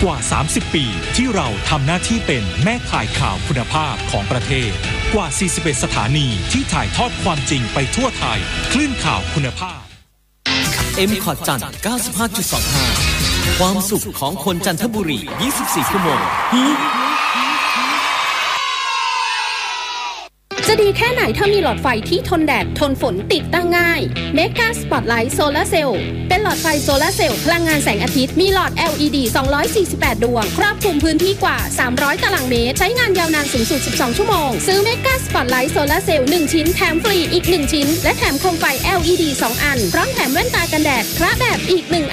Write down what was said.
กว่า 30 ปีที่เราทำหน้าที่เป็นแม่ข่ายข่าวคุณภาพของประเทศกว่า 41 สถานีที่ถ่ายทอดความจริงไปทั่วไทยคลื่นข่าวคุณภาพ M-Cot จันทร์ 95.25 ความสุขของคนจันทบุรี 24 ชั่วโมงจะดีแค่ไหนถ้ามีหลอดไฟที่ทนแดดทนฝนติดตั้งง่าย Mega Spotlight Solar Cell เป็นหลอดไฟโซลาร์เซลล์พลังงานแสงอาทิตย์มีหลอด LED 248 ดวงครอบคลุมพื้นที่กว่า 300 ตารางเมตรใช้งานยาวนานสูงสุด 12 ชั่วโมงซื้อ Mega Spotlight Solar Cell 1 ชิ้นแถมฟรีอีก 1 ชิ้นและแถมโคมไฟ LED 2 อันพร้อมแถมแว่นตากันแดดพระแบบอีก 1 อัน